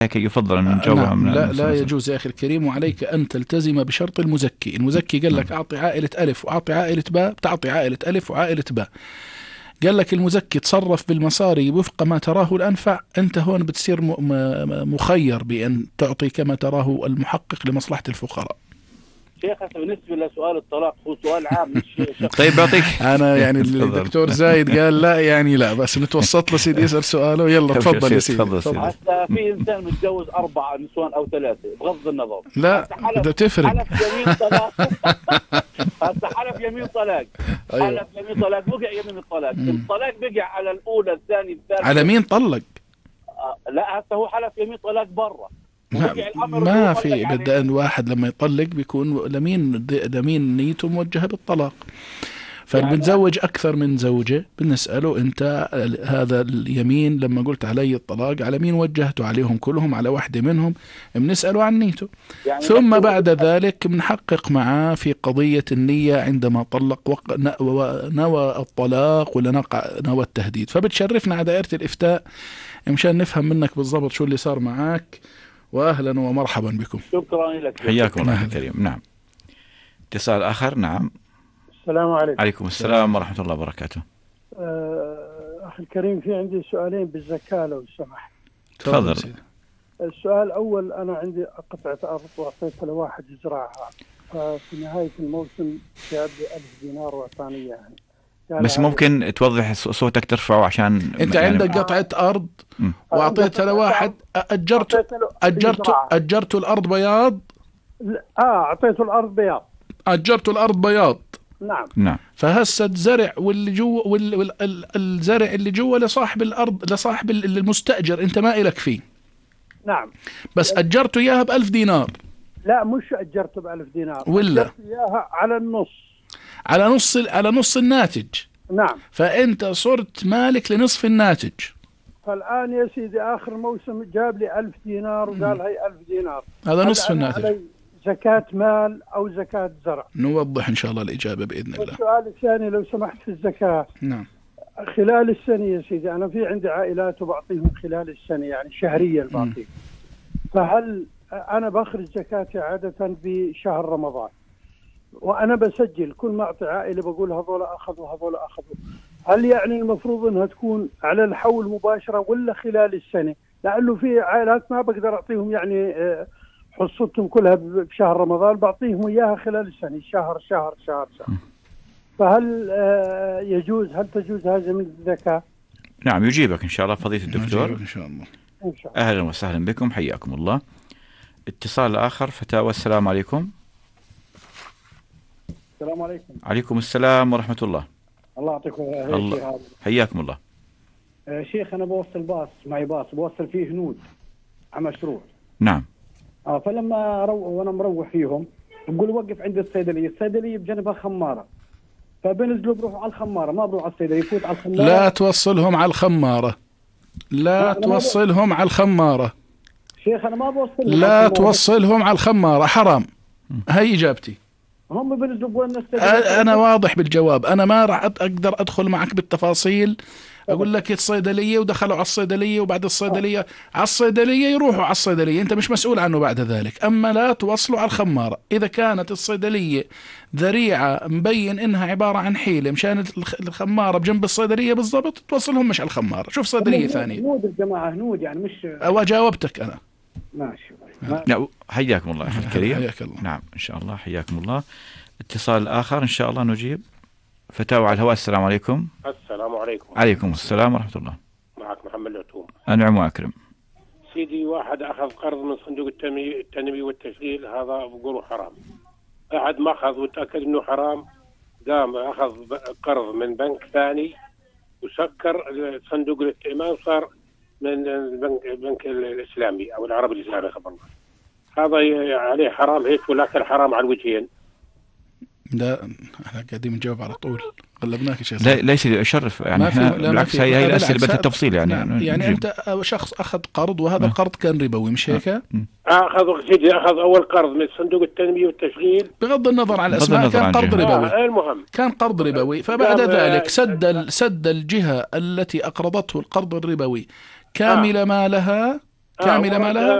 هيك يفضل أن نجاوبها نعم. من لا يجوز يا أخي الكريم، وعليك أن تلتزم بشرط المزكي. المزكي قال لك أعطي عائلة ألف وأعطي عائلة باء، بتعطي عائلة ألف وعائلة باء. قال لك المزكي تصرف بالمصاري وفق ما تراه الأنفع، أنت هون بتصير مخير بأن تعطي كما تراه المحقق لمصلحة الفقراء. شيخ بالنسبة لسؤال الطلاق هو سؤال عام مش شخصي. طيب بعطيك أنا يعني الدكتور زايد قال لا يعني لا، بس نتوسط له سيدي يسأل سؤاله. يلا تفضل يا سيدي. حتى في إنسان متجوز 4 نسوان أو 3 بغض النظر، لا بدها تفرق. حلف يمين طلاق. هسه حلف يمين طلاق. حلف يمين طلاق وقع يمين الطلاق. الطلاق بقع على الأولى الثانية الثالثة. على مين طلق؟ لا هسه هو حلف يمين طلاق برا. ما في بدأ أن واحد لما يطلق بيكون لمين نيته موجهة بالطلاق. فالمتزوج أكثر من زوجة بنسأله أنت هذا اليمين لما قلت علي الطلاق على مين وجهته؟ عليهم كلهم على واحدة منهم؟ بنسأله عن نيته. يعني ثم بعد ذلك بنحقق معاه في قضية النية عندما طلق نوى الطلاق ولا نوى التهديد. فبتشرفنا على دائرة الإفتاء مشان نفهم منك بالضبط شو اللي صار معك. وأهلا ومرحبا بكم. شكرا لك. حياكم الله الكريم. نعم. اتصال آخر. نعم. السلام عليكم. عليكم السلام ورحمة الله وبركاته. أخي الكريم في عندي سؤالين بالزكاة لو سمحت. تفضل. السؤال الأول أنا عندي قطعة أرض وأعطيتها لواحد يزرعها، ففي نهاية الموسم جاب لي 1000 دينار وأعطاني يعني. بس ممكن توضح صوتك ترفعه عشان أنت يعني عندك قطعة أرض وأعطيتها لواحد أجرت الأرض بياض. أعطيته الأرض بياض. أجرت الأرض بياض. نعم. فهسه الزرع واللي جوا والزرع اللي جوا لصاحب الأرض، لصاحب المستأجر، أنت ما إلك فيه. نعم. بس أجرته إياها ب1000 دينار. لا مش أجرته ب1000 دينار. ولا أجرته إياها على النص. على نص الناتج. نعم. فأنت صرت مالك لنصف الناتج. فالآن يا سيدي آخر موسم جاب لي 1000 دينار وقال هي 1000 دينار. هذا نصف الناتج. زكاة مال أو زكاة زرع؟ نوضح إن شاء الله الإجابة بإذن الله. السؤال الثاني لو سمحت في الزكاة. نعم. خلال السنة يا سيدي أنا في عندي عائلات وبعطيهم خلال السنة يعني شهريا بعطيهم. فهل أنا بخرج زكاتي عادة بشهر رمضان وأنا بسجل كل ما أعطي عائلة بقول هذول أخذوا هذول أخذوا، هل يعني المفروض أنها تكون على الحول مباشرة ولا خلال السنة؟ لأنه في عائلات ما بقدر أعطيهم يعني حصتهم كلها بشهر رمضان، بعطيهم إياها خلال السنة شهر. فهل هل تجوز هذا من الزكاة؟ نعم يجيبك إن شاء الله فضيلة الدكتور. إن شاء الله. أهلا وسهلا بكم، حياكم الله. اتصال آخر. فتاوى. السلام عليكم. السلام عليكم. عليكم السلام ورحمة الله. الله يعطيكم الله. حياكم الله. شيخ أنا بوصل باص، معي باص بوصل فيه هنود على مشروع. نعم. فلما وأنا مروح فيهم بقول وقف عند الصيدلية بجنبها خمارة، فبنزلوا بروحوا على الخمارة، ما بروح على الصيدلية، يفوت على الخمارة. لا توصلهم على الخمارة. لا توصلهم على الخمارة. شيخ أنا ما بوصل. لا توصلهم على الخمارة، حرام. هاي إجابتي. هم بنزلوا بقولنا الصيدلية. أنا واضح بالجواب، أنا ما راح أقدر أدخل معك بالتفاصيل. أقول لك الصيدلية ودخلوا على الصيدلية وبعد الصيدلية على الصيدلية يروحوا على الصيدلية، أنت مش مسؤول عنه بعد ذلك. أما لا توصلوا على الخمارة. إذا كانت الصيدلية ذريعة مبين إنها عبارة عن حيلة مشان الخمارة بجنب الصيدلية بالضبط، توصلهم مش على الخمارة، شوف صيدلية ثانية. هنود الجماعة هنود يعني مش. وجاوبتك أنا. ماشي. حياكم الله أخي الكريم. حياك الله. نعم إن شاء الله حياكم الله. اتصال آخر إن شاء الله نجيب. فتاوى على الهواء. السلام عليكم. السلام عليكم. عليكم السلام ورحمة الله. معك محمد العتوم. أنعم وأكرم. سيدي واحد أخذ قرض من صندوق التنمية والتشغيل، هذا بقولوا حرام. بعد ما أخذ وتأكد إنه حرام قام أخذ قرض من بنك ثاني وسكر صندوق الائتمان وصار من البنك الإسلامي أو العربي الإسلامي خبر الله. هذا عليه حرام هيك ولكن حرام على الوجهين. لا احنا قاعدين نجاوب على طول، قلبناك يا شيخ. لا ليس يشرف يعني بالعكس هي الأسئلة بالتفصيل يعني أنت شخص أخذ قرض وهذا القرض كان ربوي مش هيك؟ أخذ أول قرض من صندوق التنمية والتشغيل بغض النظر عن الأسماء كان قرض ربوي. المهم كان قرض ربوي، فبعد ذلك سد الجهة التي أقرضته القرض الربوي كامل مالها كاملة ما لها؟